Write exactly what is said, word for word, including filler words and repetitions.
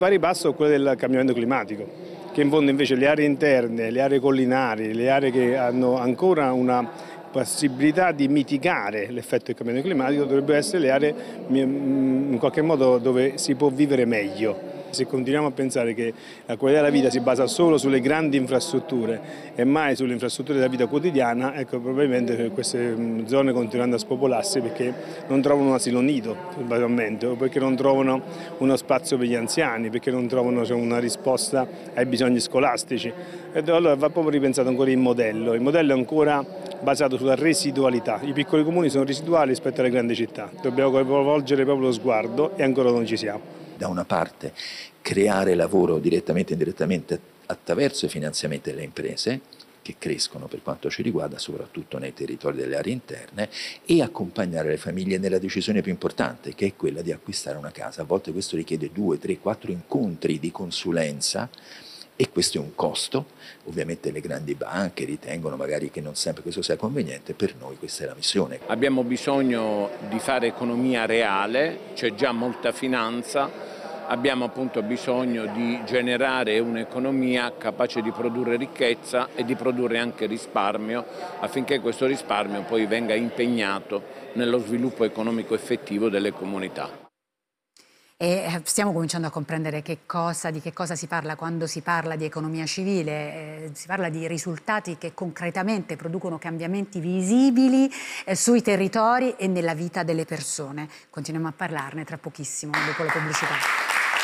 Pari passo a quello del cambiamento climatico, che in fondo invece le aree interne, le aree collinari, le aree che hanno ancora una possibilità di mitigare l'effetto del cambiamento climatico dovrebbero essere le aree in qualche modo dove si può vivere meglio. Se continuiamo a pensare che la qualità della vita si basa solo sulle grandi infrastrutture e mai sulle infrastrutture della vita quotidiana, ecco, probabilmente queste zone continueranno a spopolarsi perché non trovano un asilo nido, probabilmente, o perché non trovano uno spazio per gli anziani, perché non trovano, cioè, una risposta ai bisogni scolastici. E allora va proprio ripensato ancora il modello. Il modello è ancora basato sulla residualità. I piccoli comuni sono residuali rispetto alle grandi città. Dobbiamo coinvolgere proprio lo sguardo e ancora non ci siamo. Da una parte creare lavoro direttamente e indirettamente attraverso i finanziamenti delle imprese che crescono per quanto ci riguarda soprattutto nei territori delle aree interne e accompagnare le famiglie nella decisione più importante che è quella di acquistare una casa. A volte questo richiede due, tre, quattro incontri di consulenza e questo è un costo. Ovviamente le grandi banche ritengono magari che non sempre questo sia conveniente, per noi questa è la missione. Abbiamo bisogno di fare economia reale, c'è già molta finanza, abbiamo appunto bisogno di generare un'economia capace di produrre ricchezza e di produrre anche risparmio affinché questo risparmio poi venga impegnato nello sviluppo economico effettivo delle comunità. E stiamo cominciando a comprendere che cosa, di che cosa si parla quando si parla di economia civile, eh, si parla di risultati che concretamente producono cambiamenti visibili eh, sui territori e nella vita delle persone. Continuiamo a parlarne tra pochissimo, dopo la pubblicità.